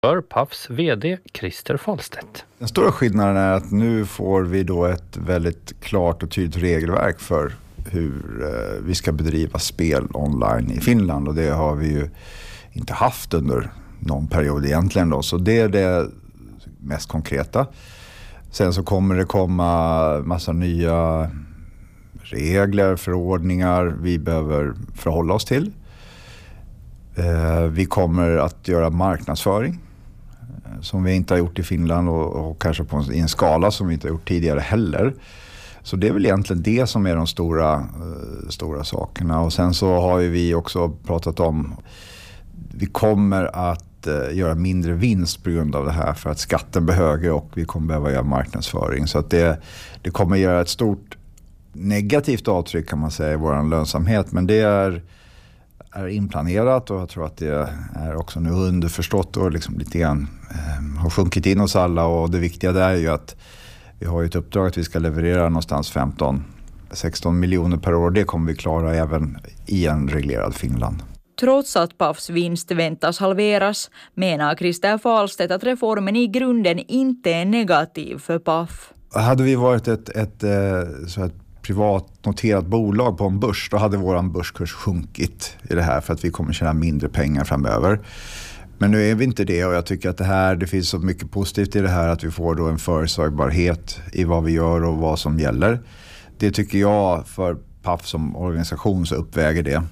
För Pafs vd Christer Fahlstedt. Den stora skillnaden är att nu får vi då ett väldigt klart och tydligt regelverk för hur vi ska bedriva spel online i Finland, och det har vi ju inte haft under någon period egentligen då. Så det är det mest konkreta. Sen så kommer det komma massa nya regler, förordningar vi behöver förhålla oss till. Vi kommer att göra marknadsföring som vi inte har gjort i Finland och kanske i en skala som vi inte har gjort tidigare heller. Så det är väl egentligen det som är de stora sakerna. Och sen så har ju vi också pratat om vi kommer att göra mindre vinst på grund av det här för att skatten blir högre och vi kommer behöva göra marknadsföring. Så att det kommer göra ett stort negativt avtryck kan man säga i vår lönsamhet, men det är inplanerat och jag tror att det är också nu underförstått och liksom lite grann har sjunkit in hos alla, och det viktiga där är ju att vi har ett uppdrag att vi ska leverera någonstans 15-16 miljoner per år. Det kommer vi klara även i en reglerad Finland. Trots att Pafs vinst väntas halveras menar Christer Fahlstedt att reformen i grunden inte är negativ för Paf. Hade vi varit ett privat noterat bolag på en börs, då hade våran börskurs sjunkit i det här för att vi kommer tjäna mindre pengar framöver. Men nu är vi inte det, och jag tycker att det finns så mycket positivt i det här att vi får då en förutsägbarhet i vad vi gör och vad som gäller. Det tycker jag för Paf som organisation så uppväger det.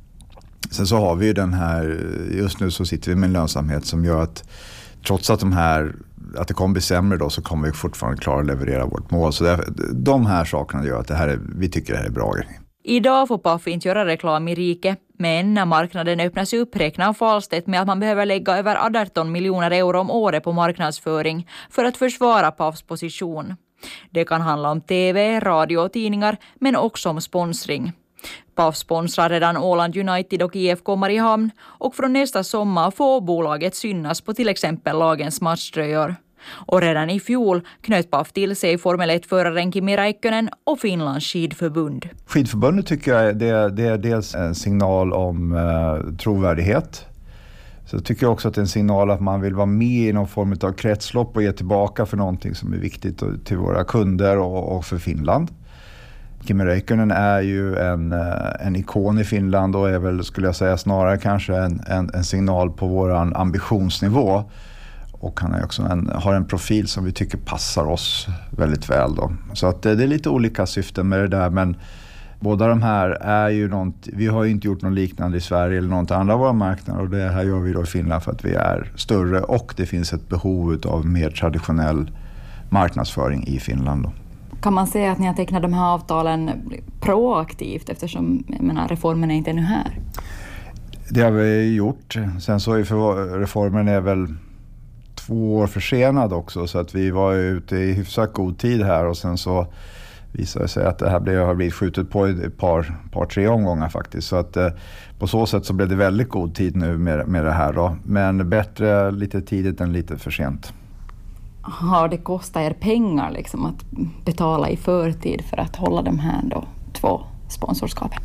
Sen så har vi ju den här, just nu så sitter vi med en lönsamhet som gör att trots att att det kommer bli sämre då, så kommer vi fortfarande klara att leverera vårt mål. Så de här sakerna gör att vi tycker det här är bra. Idag får Paf inte göra reklam i riket, men när marknaden öppnas upp räknar Fahlstedt med att man behöver lägga över 18 miljoner euro om året på marknadsföring för att försvara Pafs position. Det kan handla om tv, radio och tidningar, men också om sponsring. Paf sponsrar redan Åland United och IFK Mariehamn, och från nästa sommar får bolaget synas på till exempel lagens matchtröjor. Och redan i fjol knöt Paf till sig Formel 1-föraren Kimi Räikkönen och Finlands skidförbund. Skidförbundet tycker jag det är dels en signal om trovärdighet. Så jag tycker också att det är en signal att man vill vara med i någon form av kretslopp och ge tillbaka för någonting som är viktigt till våra kunder och för Finland. Kimi Räikkönen är ju en ikon i Finland och är väl, skulle jag säga, snarare kanske en signal på våran ambitionsnivå. Och han är också har en profil som vi tycker passar oss väldigt väl då. Så att det är lite olika syften med det där, men båda de här är ju vi har ju inte gjort något liknande i Sverige eller något andra av våra marknader, och det här gör vi då i Finland för att vi är större och det finns ett behov av mer traditionell marknadsföring i Finland då. Kan man säga att ni har tecknat de här avtalen proaktivt eftersom reformen är inte ännu här? Det har vi gjort. Sen så är reformen är väl 2 år försenad också, så att vi var ute i hyfsat god tid här, och sen så visade det sig att det här har blivit skjutet på ett par 3 omgångar faktiskt. Så att på så sätt så blev det väldigt god tid nu med det här då. Men bättre lite tidigt än lite för sent. Har det kostat er pengar liksom att betala i förtid för att hålla de här 2 sponsorskapen?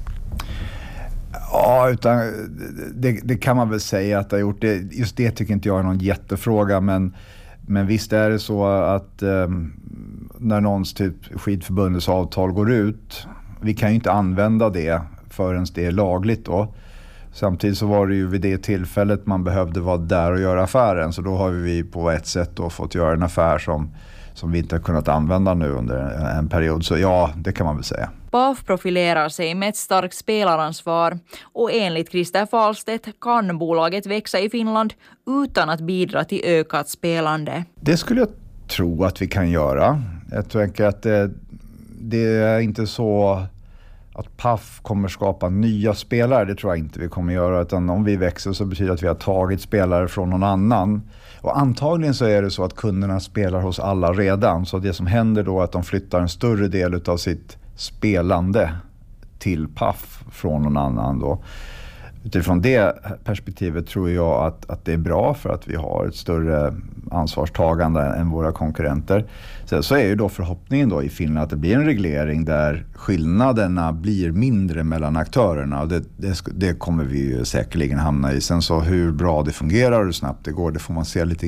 Ja, utan det kan man väl säga att det har gjort. Just det tycker inte jag är någon jättefråga, men visst är det så att när någons typ skidförbundets avtal går ut, vi kan ju inte använda det förrän det är lagligt då. Samtidigt så var det ju vid det tillfället man behövde vara där och göra affären, så då har vi på ett sätt då fått göra en affär som vi inte har kunnat använda nu under en period. Så ja, det kan man väl säga. Paf profilerar sig med ett starkt spelaransvar, och enligt Christer Fahlstedt kan bolaget växa i Finland utan att bidra till ökat spelande. Det skulle jag tro att vi kan göra. Jag tänker att det är inte så att Paf kommer skapa nya spelare, det tror jag inte vi kommer göra, utan om vi växer så betyder det att vi har tagit spelare från någon annan. Och antagligen så är det så att kunderna spelar hos alla redan, så det som händer då är att de flyttar en större del av sitt spelande till Paf från någon annan då. Utifrån det perspektivet tror jag att det är bra, för att vi har ett större ansvarstagande än våra konkurrenter. Så är ju då förhoppningen då i Finland att det blir en reglering där skillnaderna blir mindre mellan aktörerna. Och det kommer vi ju säkerligen hamna i. Sen så hur bra det fungerar och hur snabbt det går, det får man se lite